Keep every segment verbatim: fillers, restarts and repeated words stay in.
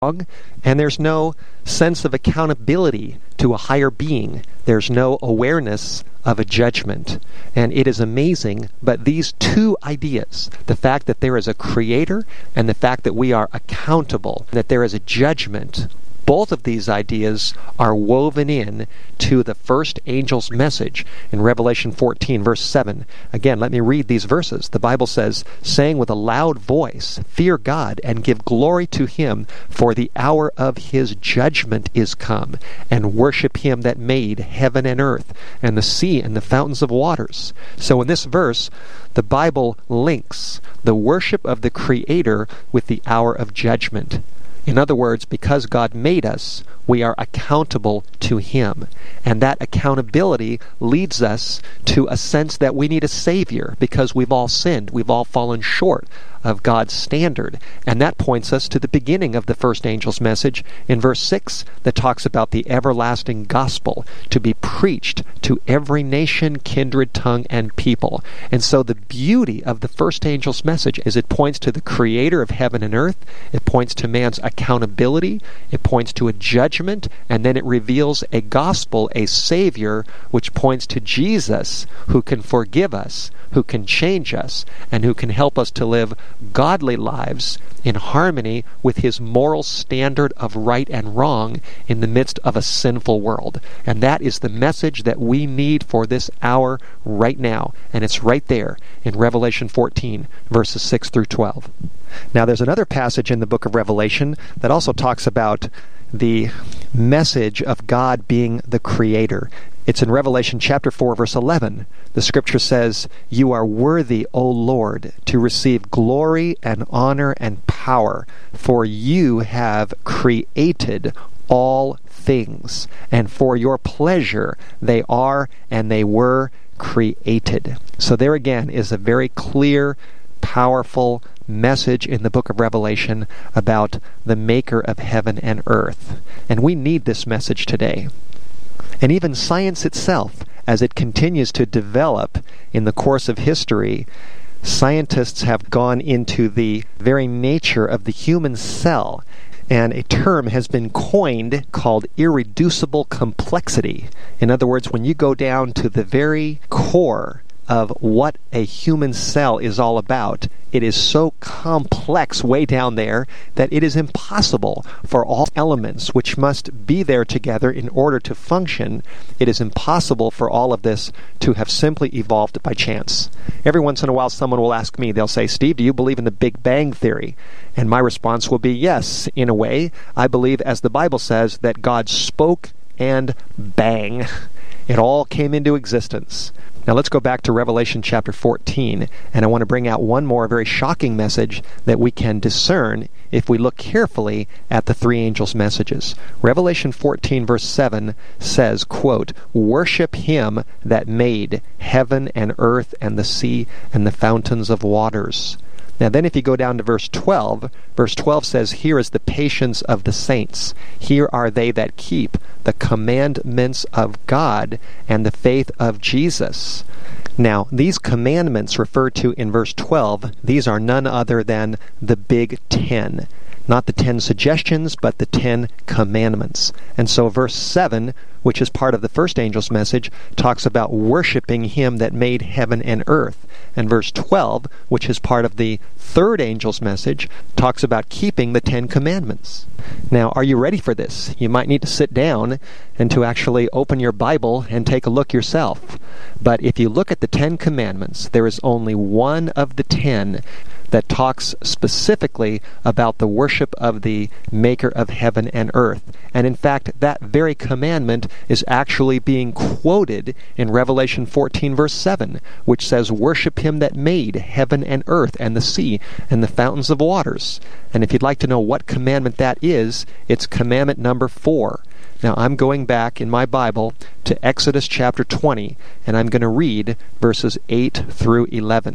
and there's no sense of accountability to a higher being. There's no awareness of a judgment. And it is amazing, but these two ideas, the fact that there is a creator and the fact that we are accountable, that there is a judgment, both of these ideas are woven in to the first angel's message in Revelation fourteen, verse seven. Again, let me read these verses. The Bible says, saying with a loud voice, fear God and give glory to him, for the hour of his judgment is come, and worship him that made heaven and earth, and the sea and the fountains of waters. So in this verse, the Bible links the worship of the Creator with the hour of judgment. In other words, because God made us, we are accountable to him. And that accountability leads us to a sense that we need a Savior because we've all sinned. We've all fallen short of God's standard. And that points us to the beginning of the first angel's message in verse six that talks about the everlasting gospel to be preached to every nation, kindred, tongue, and people. And so the beauty of the first angel's message is it points to the Creator of heaven and earth, it points to man's accountability, it points to a judgment, and then it reveals a gospel, a Savior, which points to Jesus, who can forgive us, who can change us, and who can help us to live godly lives in harmony with his moral standard of right and wrong in the midst of a sinful world. And that is the message that we need for this hour right now. And it's right there in Revelation fourteen, verses six through twelve. Now there's another passage in the book of Revelation that also talks about the message of God being the Creator. It's in Revelation chapter four, verse eleven. The scripture says, you are worthy, O Lord, to receive glory and honor and power, for you have created all things, and for your pleasure they are and they were created. So there again is a very clear, powerful message in the book of Revelation about the maker of heaven and earth. And we need this message today. And even science itself, as it continues to develop in the course of history, scientists have gone into the very nature of the human cell, and a term has been coined called irreducible complexity. In other words, when you go down to the very core of what a human cell is all about, it is so complex way down there that it is impossible for all elements which must be there together in order to function. It is impossible for all of this to have simply evolved by chance. Every once in a while someone will ask me, they'll say, Steve, do you believe in the Big Bang Theory? And my response will be, yes, in a way. I believe, as the Bible says, that God spoke and bang, it all came into existence. Now let's go back to Revelation chapter fourteen, and I want to bring out one more very shocking message that we can discern if we look carefully at the three angels' messages. Revelation fourteen verse seven says, quote, worship him that made heaven and earth and the sea and the fountains of waters. Now then if you go down to verse twelve, verse twelve says, here is the patience of the saints. Here are they that keep the commandments of God and the faith of Jesus. Now, these commandments referred to in verse twelve, these are none other than the Big Ten. Not the ten suggestions, but the ten commandments. And so verse seven, which is part of the first angel's message, talks about worshiping him that made heaven and earth. And verse twelve, which is part of the third angel's message, talks about keeping the Ten Commandments. Now, are you ready for this? You might need to sit down and to actually open your Bible and take a look yourself. But if you look at the Ten Commandments, there is only one of the ten that talks specifically about the worship of the maker of heaven and earth. And in fact, that very commandment is actually being quoted in Revelation fourteen verse seven, which says, worship him that made heaven and earth and the sea and the fountains of waters. And if you'd like to know what commandment that is, it's commandment number four. Now, I'm going back in my Bible to Exodus chapter twenty, and I'm going to read verses eight through eleven.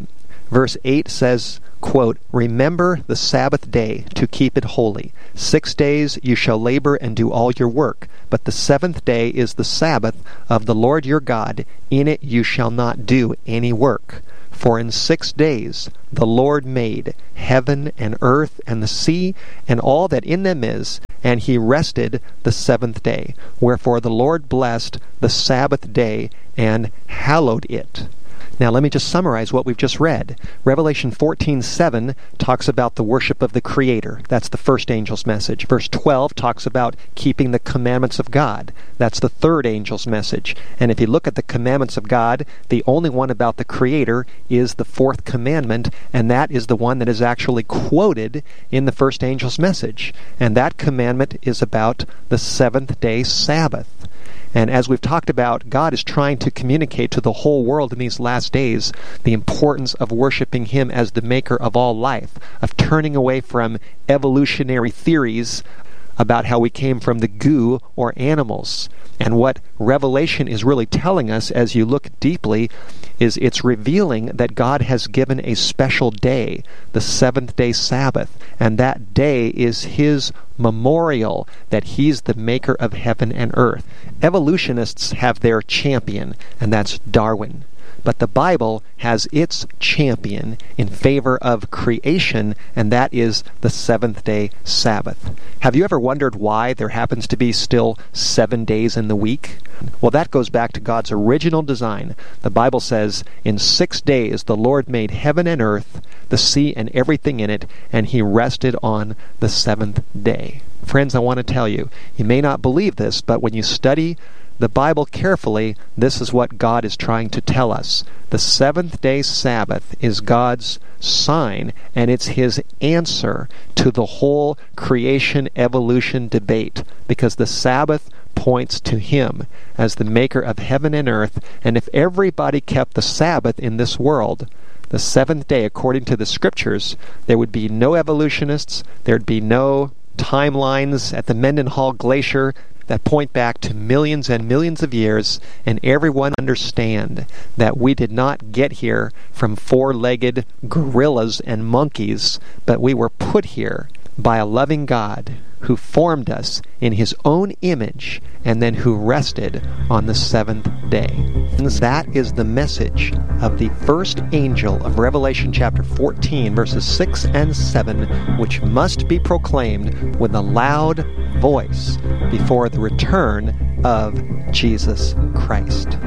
Verse eight says, quote, "Remember the Sabbath day to keep it holy. Six days you shall labor and do all your work, but the seventh day is the Sabbath of the Lord your God. In it you shall not do any work. For in six days the Lord made heaven and earth and the sea and all that in them is, and he rested the seventh day. Wherefore the Lord blessed the Sabbath day and hallowed it." Now let me just summarize what we've just read. Revelation fourteen seven talks about the worship of the Creator. That's the first angel's message. Verse twelve talks about keeping the commandments of God. That's the third angel's message. And if you look at the commandments of God, the only one about the Creator is the fourth commandment, and that is the one that is actually quoted in the first angel's message. And that commandment is about the seventh day Sabbath. And as we've talked about, God is trying to communicate to the whole world in these last days the importance of worshiping Him as the maker of all life, of turning away from evolutionary theories about how we came from the goo or animals. And what Revelation is really telling us, as you look deeply, is it's revealing that God has given a special day, the seventh day Sabbath, and that day is His memorial that He's the maker of heaven and earth. Evolutionists have their champion, and that's Darwin. But the Bible has its champion in favor of creation, and that is the seventh day Sabbath. Have you ever wondered why there happens to be still seven days in the week? Well, that goes back to God's original design. The Bible says, "In six days the Lord made heaven and earth, the sea and everything in it, and He rested on the seventh day." Friends, I want to tell you, you may not believe this, but when you study the Bible carefully, this is what God is trying to tell us. The seventh day Sabbath is God's sign, and it's His answer to the whole creation evolution debate, because the Sabbath points to Him as the maker of heaven and earth, and if everybody kept the Sabbath in this world, the seventh day, according to the Scriptures, there would be no evolutionists, there'd be no timelines at the Mendenhall Glacier that point back to millions and millions of years, and everyone understand that we did not get here from four-legged gorillas and monkeys, but we were put here by a loving God who formed us in His own image and then who rested on the seventh day. And that is the message of the first angel of Revelation chapter fourteen, verses six and seven, which must be proclaimed with a loud voice before the return of Jesus Christ.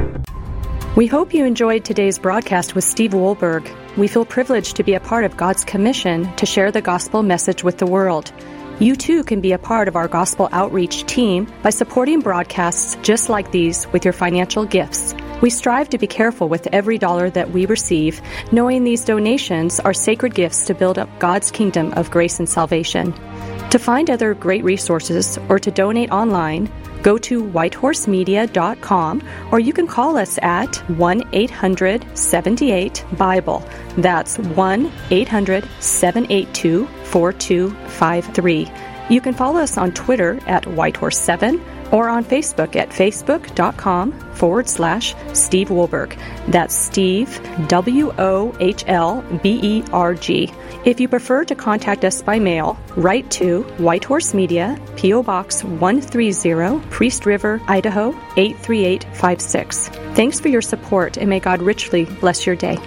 We hope you enjoyed today's broadcast with Steve Wohlberg. We feel privileged to be a part of God's commission to share the gospel message with the world. You too can be a part of our gospel outreach team by supporting broadcasts just like these with your financial gifts. We strive to be careful with every dollar that we receive, knowing these donations are sacred gifts to build up God's kingdom of grace and salvation. To find other great resources or to donate online, go to whitehorse media dot com, or you can call us at one eight hundred seven eight Bible. That's one eight hundred seven eight two four two five three. You can follow us on Twitter at whitehorse seven or on Facebook at facebook.com forward slash Steve Wohlberg. That's Steve, W O H L B E R G. If you prefer to contact us by mail, write to Whitehorse Media, P O Box one thirty, Priest River, Idaho eight three eight five six. Thanks for your support, and may God richly bless your day.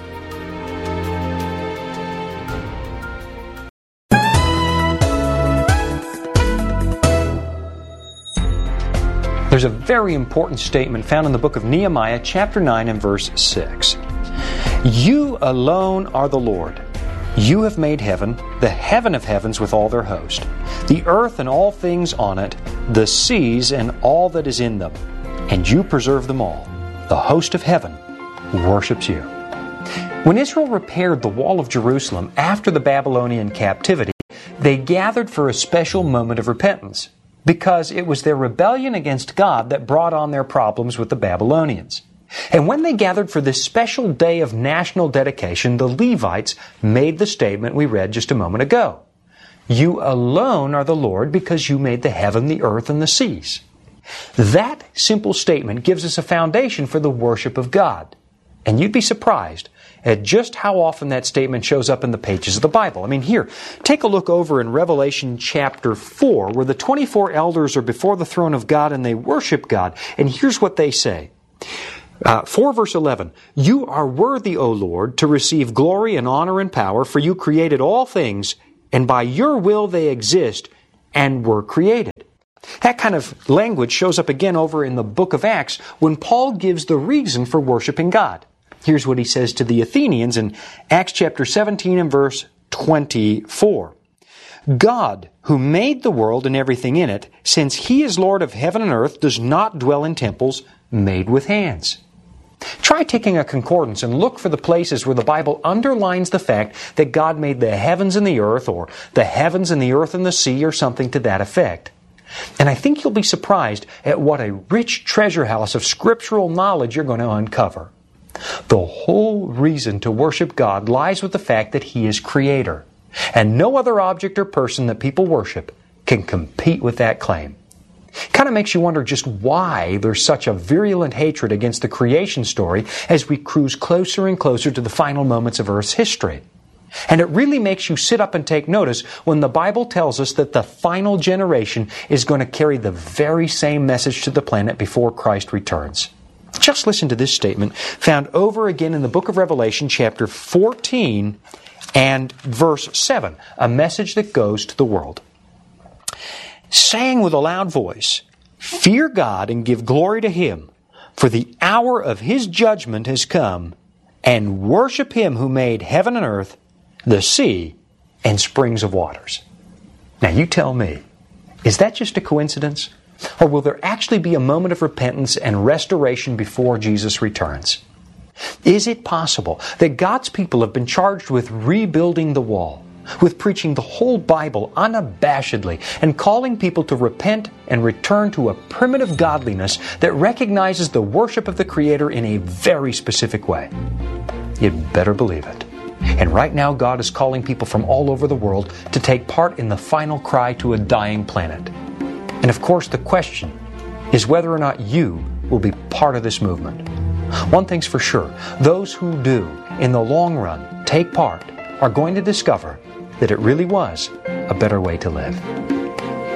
There's a very important statement found in the book of Nehemiah, chapter nine and verse six. You alone are the Lord. You have made heaven, the heaven of heavens with all their host, the earth and all things on it, the seas and all that is in them, and you preserve them all. The host of heaven worships you. When Israel repaired the wall of Jerusalem after the Babylonian captivity, they gathered for a special moment of repentance, because it was their rebellion against God that brought on their problems with the Babylonians. And when they gathered for this special day of national dedication, the Levites made the statement we read just a moment ago. You alone are the Lord because you made the heaven, the earth, and the seas. That simple statement gives us a foundation for the worship of God. And you'd be surprised at just how often that statement shows up in the pages of the Bible. I mean, here, take a look over in Revelation chapter four, where the twenty-four elders are before the throne of God and they worship God. And here's what they say. Uh, four verse eleven, "You are worthy, O Lord, to receive glory and honor and power, for you created all things, and by your will they exist and were created." That kind of language shows up again over in the book of Acts when Paul gives the reason for worshiping God. Here's what he says to the Athenians in Acts chapter seventeen and verse twenty-four. "God, who made the world and everything in it, since He is Lord of heaven and earth, does not dwell in temples made with hands." Try taking a concordance and look for the places where the Bible underlines the fact that God made the heavens and the earth, or the heavens and the earth and the sea, or something to that effect. And I think you'll be surprised at what a rich treasure house of scriptural knowledge you're going to uncover. The whole reason to worship God lies with the fact that He is Creator. And no other object or person that people worship can compete with that claim. Kind of makes you wonder just why there's such a virulent hatred against the creation story as we cruise closer and closer to the final moments of Earth's history. And it really makes you sit up and take notice when the Bible tells us that the final generation is going to carry the very same message to the planet before Christ returns. Just listen to this statement found over again in the book of Revelation, chapter fourteen and verse seven, a message that goes to the world. "Saying with a loud voice, 'Fear God and give glory to Him, for the hour of His judgment has come, and worship Him who made heaven and earth, the sea, and springs of waters.'" Now you tell me, is that just a coincidence? Or will there actually be a moment of repentance and restoration before Jesus returns? Is it possible that God's people have been charged with rebuilding the wall, with preaching the whole Bible unabashedly, and calling people to repent and return to a primitive godliness that recognizes the worship of the Creator in a very specific way? You'd better believe it. And right now God is calling people from all over the world to take part in the final cry to a dying planet. And of course the question is whether or not you will be part of this movement. One thing's for sure, those who do, in the long run, take part, are going to discover that it really was a better way to live.